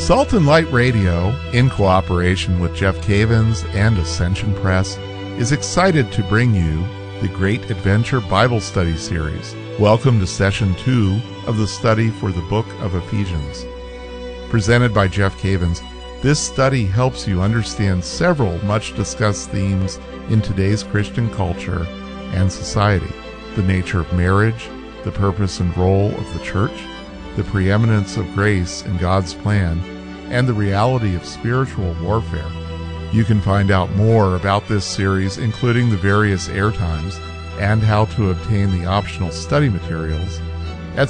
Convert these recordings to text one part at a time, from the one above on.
Salt and Light Radio, in cooperation with Jeff Cavins and Ascension Press, is excited to bring you the Great Adventure Bible Study Series. Welcome to Session 2 of the study for the book of Ephesians. Presented by Jeff Cavins, this study helps you understand several much-discussed themes in today's Christian culture and society: the nature of marriage, the purpose and role of the church, the preeminence of grace in God's plan, and the reality of spiritual warfare. You can find out more about this series, including the various air times and how to obtain the optional study materials, at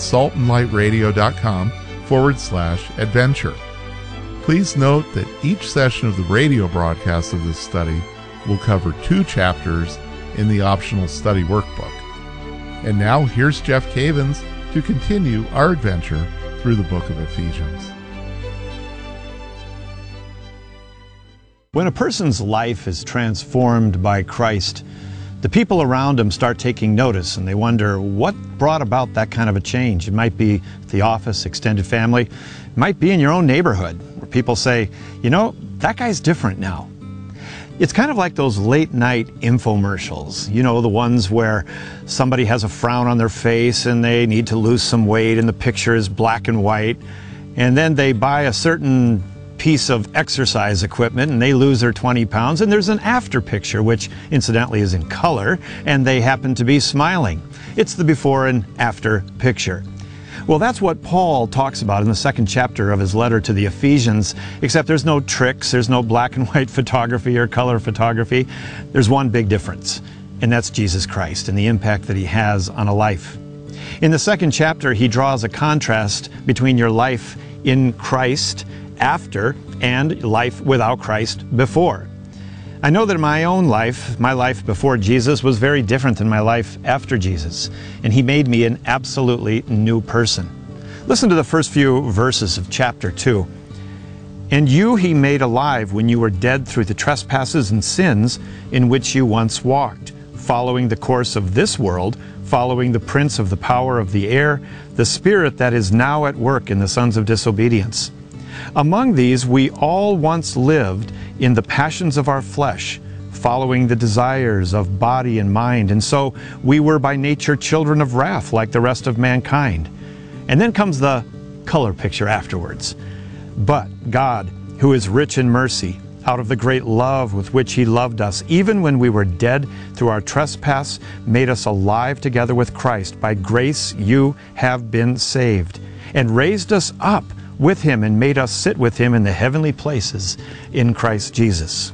saltandlightradio.com/adventure. Please note that each session of the radio broadcast of this study will cover 2 chapters in the optional study workbook. And now here's Jeff Cavins to continue our adventure through the book of Ephesians. When a person's life is transformed by Christ, the people around him start taking notice, and they wonder what brought about that kind of a change. It might be the office, extended family. It might be in your own neighborhood, where people say, you know, that guy's different now. It's kind of like those late night infomercials, you know, the ones where somebody has a frown on their face and they need to lose some weight and the picture is black and white, and then they buy a certain piece of exercise equipment and they lose their 20 pounds, and there's an after picture, which incidentally is in color, and they happen to be smiling. It's the before and after picture. Well, that's what Paul talks about in the 2nd chapter of his letter to the Ephesians, except there's no tricks, there's no black and white photography or color photography. There's one big difference, and that's Jesus Christ and the impact that he has on a life. In the 2nd chapter, he draws a contrast between your life in Christ after and life without Christ before. I know that in my own life, my life before Jesus was very different than my life after Jesus, and he made me an absolutely new person. Listen to the first few verses of chapter 2. And you he made alive when you were dead through the trespasses and sins in which you once walked, following the course of this world, following the prince of the power of the air, the spirit that is now at work in the sons of disobedience. Among these we all once lived in the passions of our flesh, following the desires of body and mind, and so we were by nature children of wrath like the rest of mankind. And then comes the color picture afterwards. But God, who is rich in mercy, out of the great love with which he loved us, even when we were dead through our trespass, made us alive together with Christ. By grace you have been saved, and raised us up with him and made us sit with him in the heavenly places in Christ Jesus.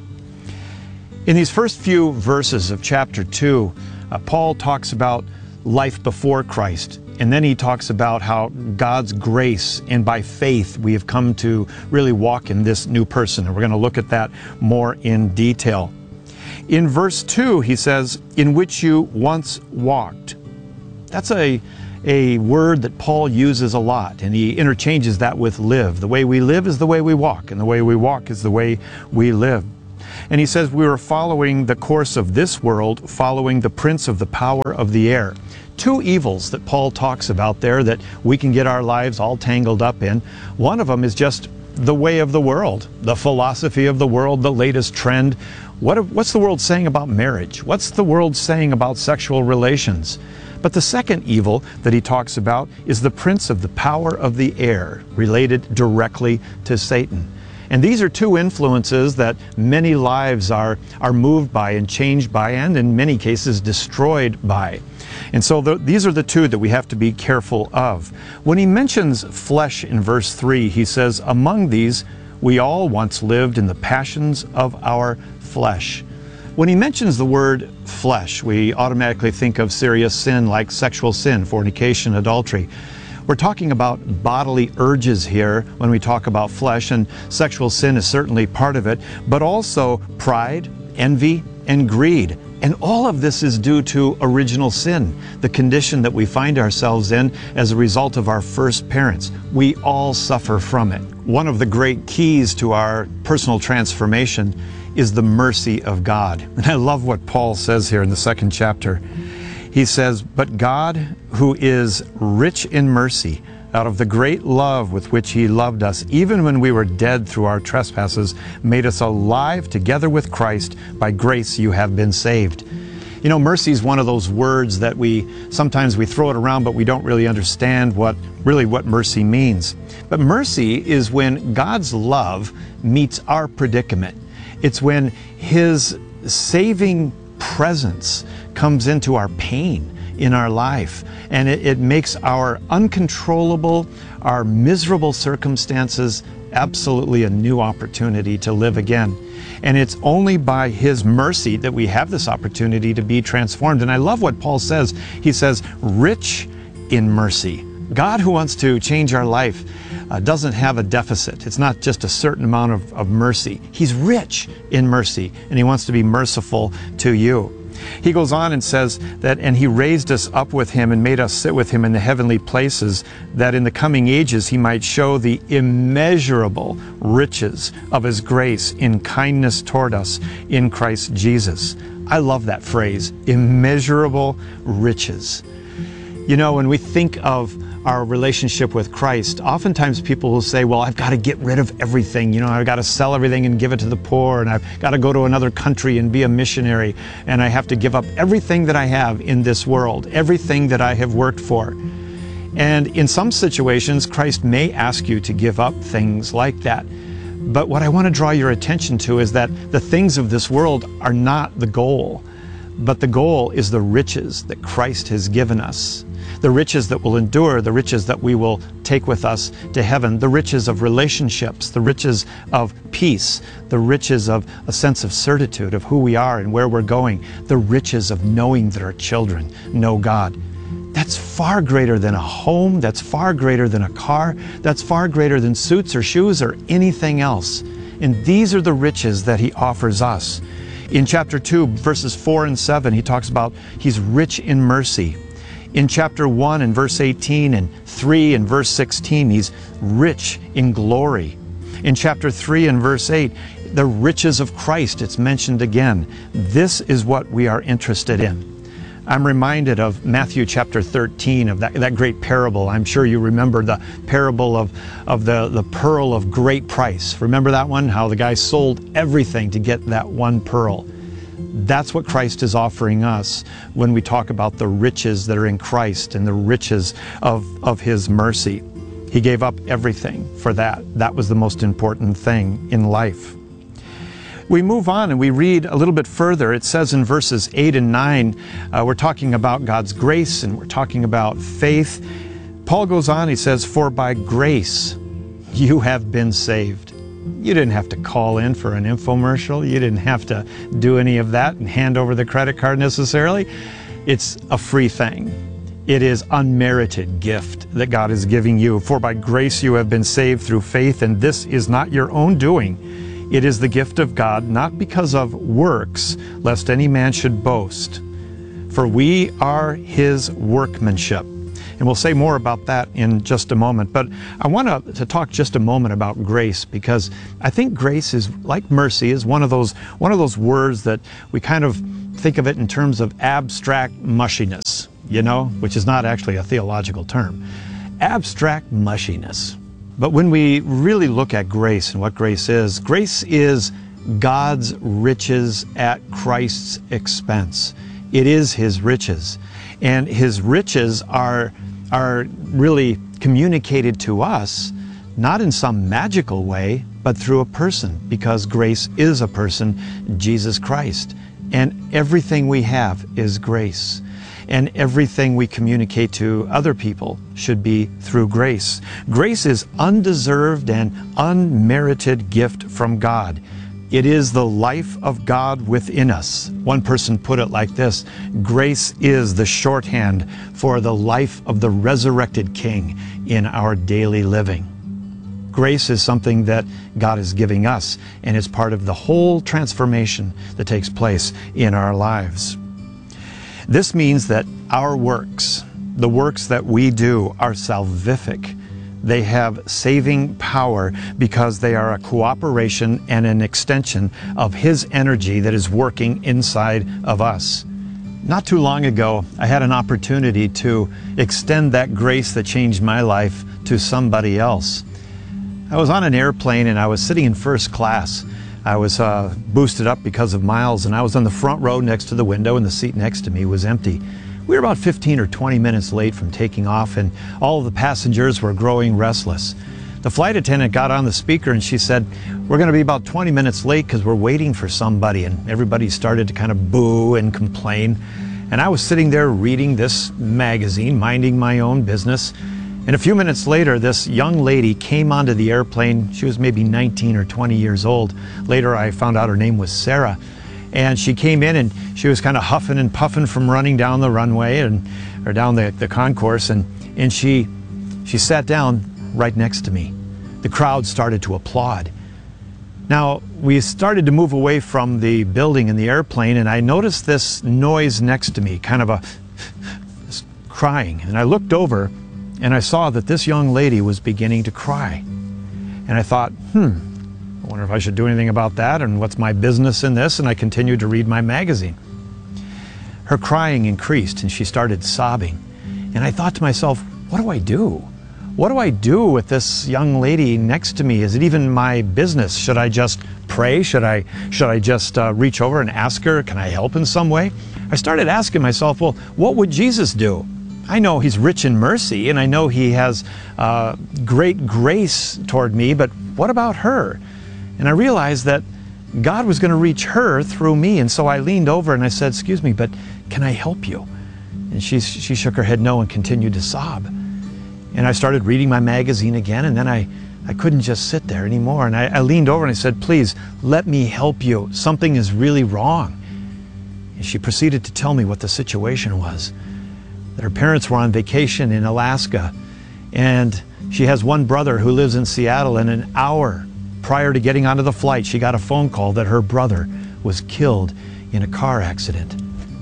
In these first few verses of chapter 2, Paul talks about life before Christ, and then he talks about how God's grace and by faith we have come to really walk in this new person, and we're going to look at that more in detail. In verse 2, he says, in which you once walked. That's a word that Paul uses a lot, and he interchanges that with live. The way we live is the way we walk, and the way we walk is the way we live. And he says we were following the course of this world, following the prince of the power of the air. 2 evils that Paul talks about there that we can get our lives all tangled up in. One of them is just the way of the world, the philosophy of the world, the latest trend. What's the world saying about marriage? What's the world saying about sexual relations? But the second evil that he talks about is the prince of the power of the air, related directly to Satan. And these are 2 influences that many lives are moved by and changed by, and in many cases destroyed by. And so these are the 2 that we have to be careful of. When he mentions flesh in verse 3, he says, among these we all once lived in the passions of our flesh. When he mentions the word flesh, we automatically think of serious sin like sexual sin, fornication, adultery. We're talking about bodily urges here when we talk about flesh, and sexual sin is certainly part of it, but also pride, envy, and greed. And all of this is due to original sin, the condition that we find ourselves in as a result of our first parents. We all suffer from it. One of the great keys to our personal transformation is the mercy of God. And I love what Paul says here in the 2nd chapter. He says, but God, who is rich in mercy, out of the great love with which He loved us, even when we were dead through our trespasses, made us alive together with Christ. By grace you have been saved. You know, mercy is one of those words that sometimes we throw it around, but we don't really understand what mercy means. But mercy is when God's love meets our predicament. It's when His saving presence comes into our pain in our life, and it makes our uncontrollable, our miserable circumstances absolutely a new opportunity to live again. And it's only by His mercy that we have this opportunity to be transformed. And I love what Paul says. He says, rich in mercy. God, who wants to change our life, doesn't have a deficit. It's not just a certain amount of mercy. He's rich in mercy, and He wants to be merciful to you. He goes on and says that, and He raised us up with Him and made us sit with Him in the heavenly places, that in the coming ages He might show the immeasurable riches of His grace in kindness toward us in Christ Jesus. I love that phrase, immeasurable riches. You know, when we think of our relationship with Christ, oftentimes people will say, well, I've got to get rid of everything. You know, I've got to sell everything and give it to the poor, and I've got to go to another country and be a missionary, and I have to give up everything that I have in this world, everything that I have worked for. And in some situations, Christ may ask you to give up things like that. But what I want to draw your attention to is that the things of this world are not the goal, but the goal is the riches that Christ has given us. The riches that will endure, the riches that we will take with us to heaven, the riches of relationships, the riches of peace, the riches of a sense of certitude of who we are and where we're going, the riches of knowing that our children know God. That's far greater than a home, that's far greater than a car, that's far greater than suits or shoes or anything else. And these are the riches that He offers us. In chapter 2, verses 4 and 7, He talks about He's rich in mercy. In chapter 1 and verse 18 and 3 and verse 16, He's rich in glory. In chapter 3 and verse 8, the riches of Christ, it's mentioned again. This is what we are interested in. I'm reminded of Matthew chapter 13, of that great parable. I'm sure you remember the parable of the pearl of great price. Remember that one? How the guy sold everything to get that one pearl. That's what Christ is offering us when we talk about the riches that are in Christ and the riches of His mercy. He gave up everything for that. That was the most important thing in life. We move on and we read a little bit further. It says in verses 8 and 9, we're talking about God's grace and we're talking about faith. Paul goes on, he says, "For by grace you have been saved." You didn't have to call in for an infomercial. You didn't have to do any of that and hand over the credit card necessarily. It's a free thing. It is unmerited gift that God is giving you. "For by grace you have been saved through faith, and this is not your own doing. It is the gift of God, not because of works, lest any man should boast. For we are His workmanship." And we'll say more about that in just a moment. But I want to talk just a moment about grace, because I think grace is, like mercy, is one of those words that we kind of think of it in terms of abstract mushiness, you know, which is not actually a theological term. Abstract mushiness. But when we really look at grace and what grace is God's riches at Christ's expense. It is His riches. And His riches are really communicated to us, not in some magical way, but through a person, because grace is a person, Jesus Christ. And everything we have is grace. And everything we communicate to other people should be through grace. Grace is undeserved and unmerited gift from God. It is the life of God within us. One person put it like this: grace is the shorthand for the life of the resurrected King in our daily living. Grace is something that God is giving us, and it's part of the whole transformation that takes place in our lives. This means that our works, the works that we do, are salvific. They have saving power because they are a cooperation and an extension of His energy that is working inside of us. Not too long ago, I had an opportunity to extend that grace that changed my life to somebody else. I was on an airplane and I was sitting in first class. I was boosted up because of miles, and I was on the front row next to the window, and the seat next to me was empty. We were about 15 or 20 minutes late from taking off, and all of the passengers were growing restless. The flight attendant got on the speaker and she said, "We're going to be about 20 minutes late because we're waiting for somebody." And everybody started to kind of boo and complain. And I was sitting there reading this magazine, minding my own business. And a few minutes later, this young lady came onto the airplane. She was maybe 19 or 20 years old. Later, I found out her name was Sarah. And she came in and she was kind of huffing and puffing from running down the runway or down the concourse. And she sat down right next to me. The crowd started to applaud. Now, we started to move away from the building and the airplane, and I noticed this noise next to me, kind of this crying. And I looked over and I saw that this young lady was beginning to cry. And I thought, I wonder if I should do anything about that, and what's my business in this? And I continued to read my magazine. Her crying increased and she started sobbing. And I thought to myself, what do I do? What do I do with this young lady next to me? Is it even my business? Should I just pray? Should I just reach over and ask her, can I help in some way? I started asking myself, well, what would Jesus do? I know He's rich in mercy, and I know He has great grace toward me, but what about her? And I realized that God was going to reach her through me, and so I leaned over and I said, "Excuse me, but can I help you?" And she shook her head no and continued to sob. And I started reading my magazine again, and then I couldn't just sit there anymore. And I leaned over and I said, "Please, let me help you. Something is really wrong." And she proceeded to tell me what the situation was. That her parents were on vacation in Alaska, and she has one brother who lives in Seattle, and an hour prior to getting onto the flight, she got a phone call that her brother was killed in a car accident.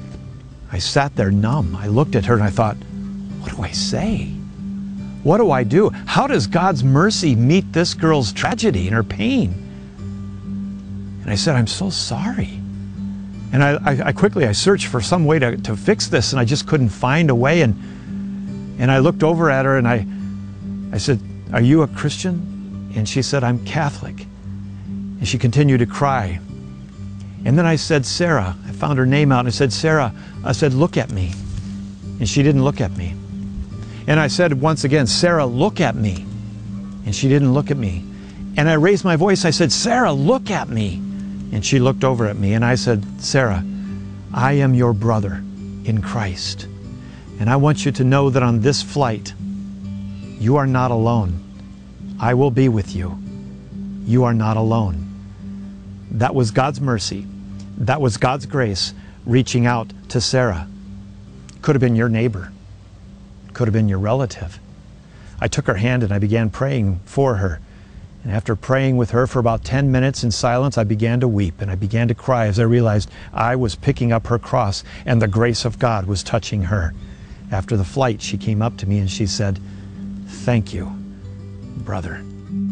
I sat there numb. I looked at her and I thought, what do I say? What do I do? How does God's mercy meet this girl's tragedy and her pain? And I said, "I'm so sorry." And I quickly searched for some way to fix this, and I just couldn't find a way. And I looked over at her and I said, "Are you a Christian?" And she said, "I'm Catholic." And she continued to cry. And then I said, "Sarah," I found her name out, and I said, "Sarah," I said, "look at me." And she didn't look at me. And I said once again, "Sarah, look at me." And she didn't look at me. And I raised my voice, I said, "Sarah, look at me." And she looked over at me, and I said, "Sarah, I am your brother in Christ. And I want you to know that on this flight, you are not alone. I will be with you. You are not alone." That was God's mercy. That was God's grace reaching out to Sarah. Could have been your neighbor. Could have been your relative. I took her hand and I began praying for her. And after praying with her for about 10 minutes in silence, I began to weep and I began to cry as I realized I was picking up her cross and the grace of God was touching her. After the flight, she came up to me and she said, "Thank you, brother."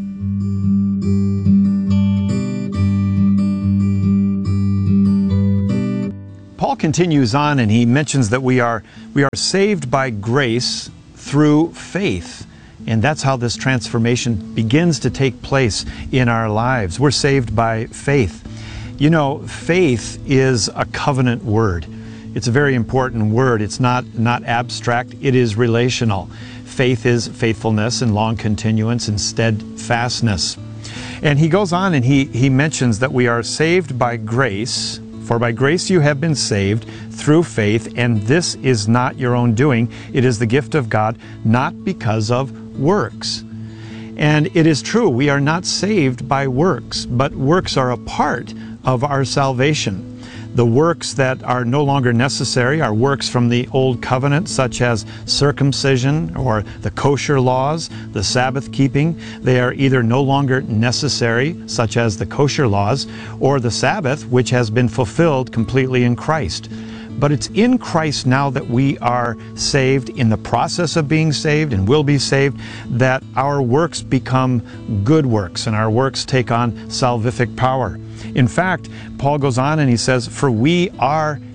Paul continues on and he mentions that we are saved by grace through faith. And that's how this transformation begins to take place in our lives. We're saved by faith. You know, faith is a covenant word. It's a very important word. It's not abstract, it is relational. Faith is faithfulness and long continuance and steadfastness. And he goes on and he mentions that we are saved by grace. For by grace you have been saved through faith, and this is not your own doing. It is the gift of God, not because of works. And it is true, we are not saved by works, but works are a part of our salvation. The works that are no longer necessary are works from the Old Covenant, such as circumcision or the kosher laws, the Sabbath keeping. They are either no longer necessary, such as the kosher laws, or the Sabbath, which has been fulfilled completely in Christ. But it's in Christ now that we are saved, in the process of being saved and will be saved, that our works become good works and our works take on salvific power. In fact, Paul goes on and he says, "For we are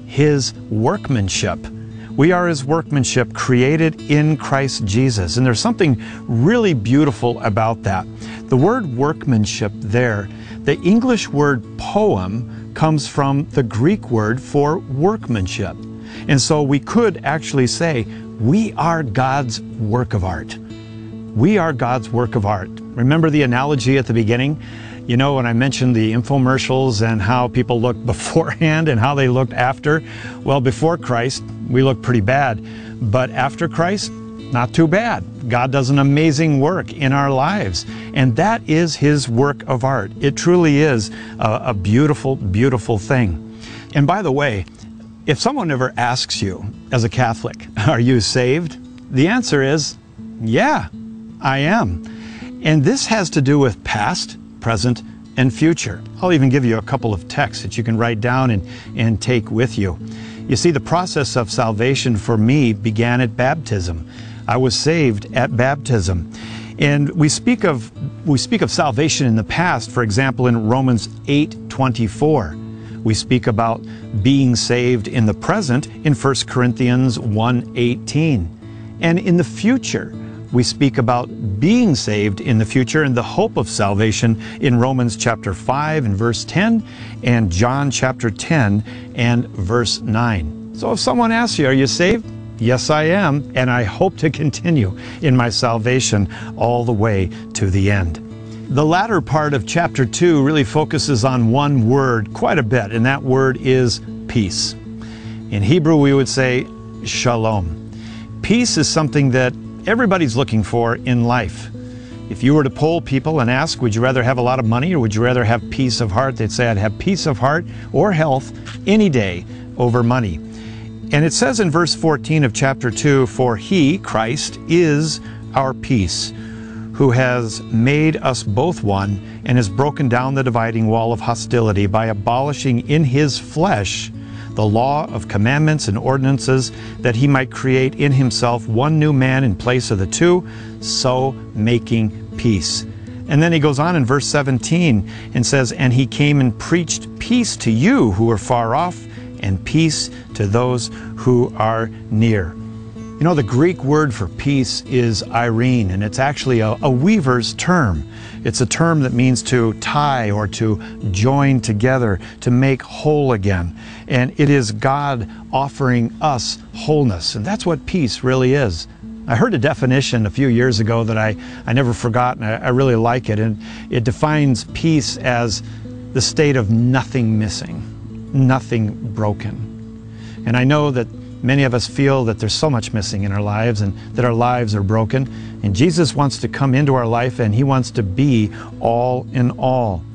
His workmanship. We are His workmanship, created in Christ Jesus. And there's something really beautiful about that. The word workmanship there, the English word poem comes from the Greek word for workmanship. And so we could actually say, we are God's work of art. We are God's work of art. Remember the analogy at the beginning? You know, when I mentioned the infomercials and how people looked beforehand and how they looked after? Well, before Christ, we looked pretty bad. But after Christ, not too bad. God does an amazing work in our lives. And that is His work of art. It truly is a beautiful, beautiful thing. And by the way, if someone ever asks you, as a Catholic, are you saved? The answer is, yeah, I am. And this has to do with past, present, and future. I'll even give you a couple of texts that you can write down and take with you. You see, the process of salvation for me began at baptism. I was saved at baptism. And we speak of salvation in the past, for example, in Romans 8:24. We speak about being saved in the present in 1 Corinthians 1:18. And in the future, we speak about being saved in the future and the hope of salvation in Romans chapter 5 and verse 10 and John chapter 10 and verse 9. So if someone asks you, are you saved? Yes, I am, and I hope to continue in my salvation all the way to the end. The latter part of chapter 2 really focuses on one word quite a bit, and that word is peace. In Hebrew, we would say shalom. Peace is something that everybody's looking for in life. If you were to poll people and ask, would you rather have a lot of money or would you rather have peace of heart? They'd say, I'd have peace of heart or health any day over money. And it says in verse 14 of chapter 2, for He, Christ, is our peace, who has made us both one and has broken down the dividing wall of hostility by abolishing in His flesh the law of commandments and ordinances, that He might create in Himself one new man in place of the two, so making peace. And then he goes on in verse 17 and says, and He came and preached peace to you who are far off, and peace to those who are near. You know, the Greek word for peace is eirene, and it's actually a weaver's term. It's a term that means to tie or to join together, to make whole again. And it is God offering us wholeness, and that's what peace really is. I heard a definition a few years ago that I never forgot, and I really like it. And it defines peace as the state of nothing missing, nothing broken. And I know that many of us feel that there's so much missing in our lives and that our lives are broken. And Jesus wants to come into our life and He wants to be all in all.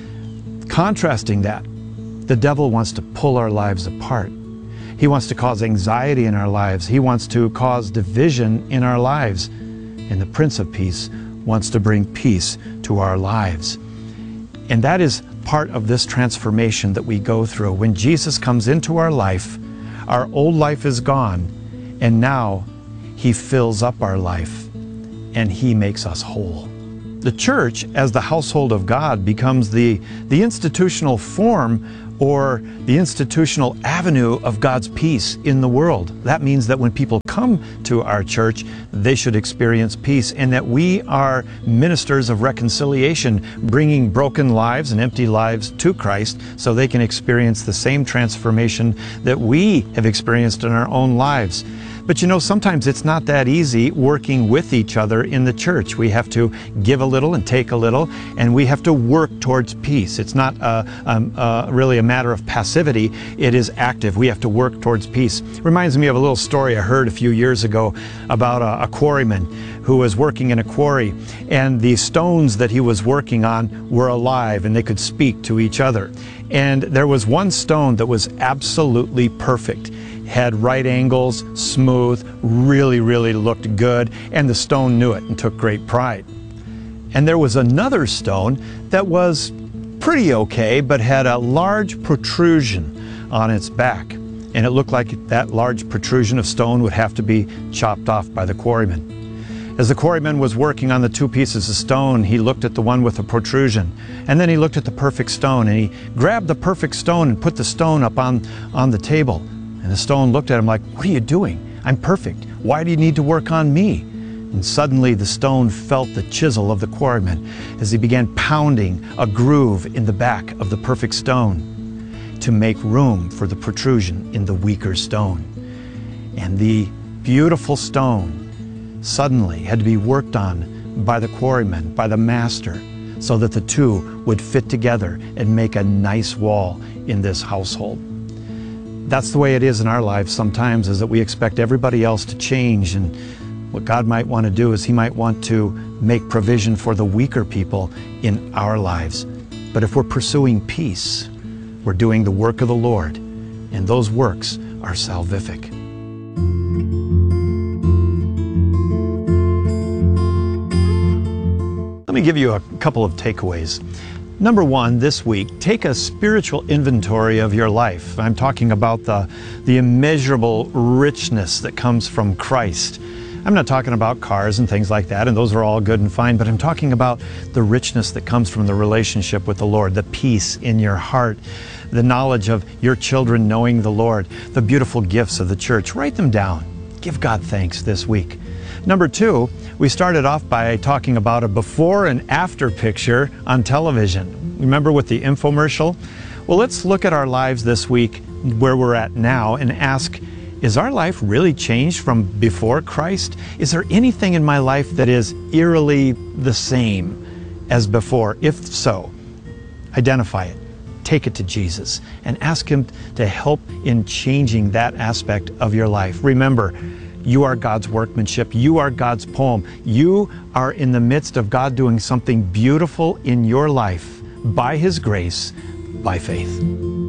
Contrasting that, the devil wants to pull our lives apart. He wants to cause anxiety in our lives. He wants to cause division in our lives. And the Prince of Peace wants to bring peace to our lives. And that is part of this transformation that we go through. When Jesus comes into our life, our old life is gone, and now He fills up our life, and He makes us whole. The church, as the household of God, becomes the institutional form or the institutional avenue of God's peace in the world. That means that when people come to our church, they should experience peace, and that we are ministers of reconciliation, bringing broken lives and empty lives to Christ so they can experience the same transformation that we have experienced in our own lives. But you know, sometimes it's not that easy working with each other in the church. We have to give a little and take a little, and we have to work towards peace. It's not really a matter of passivity. It is active. We have to work towards peace. It reminds me of a little story I heard a few years ago about a quarryman who was working in a quarry, and the stones that he was working on were alive and they could speak to each other. And there was one stone that was absolutely perfect. Had right angles, smooth, really looked good, and the stone knew it and took great pride. And there was another stone that was pretty okay, but had a large protrusion on its back. And it looked like that large protrusion of stone would have to be chopped off by the quarryman. As the quarryman was working on the two pieces of stone, he looked at the one with the protrusion, and then he looked at the perfect stone, and he grabbed the perfect stone and put the stone up on the table. And the stone looked at him like, "What are you doing? I'm perfect. Why do you need to work on me?" And suddenly the stone felt the chisel of the quarryman as he began pounding a groove in the back of the perfect stone to make room for the protrusion in the weaker stone. And the beautiful stone suddenly had to be worked on by the quarryman, by the master, so that the two would fit together and make a nice wall in this household. That's the way it is in our lives sometimes, is that we expect everybody else to change, and what God might want to do is He might want to make provision for the weaker people in our lives. But if we're pursuing peace, we're doing the work of the Lord, and those works are salvific. Let me give you a couple of takeaways. Number one, this week, take a spiritual inventory of your life. I'm talking about the immeasurable richness that comes from Christ. I'm not talking about cars and things like that, and those are all good and fine, but I'm talking about the richness that comes from the relationship with the Lord, the peace in your heart, the knowledge of your children knowing the Lord, the beautiful gifts of the church. Write them down. Give God thanks this week. Number two, we started off by talking about a before and after picture on television. Remember with the infomercial? Well, let's look at our lives this week, where we're at now, and ask, is our life really changed from before Christ? Is there anything in my life that is eerily the same as before? If so, identify it, take it to Jesus, and ask Him to help in changing that aspect of your life. Remember, you are God's workmanship. You are God's poem. You are in the midst of God doing something beautiful in your life by His grace, by faith.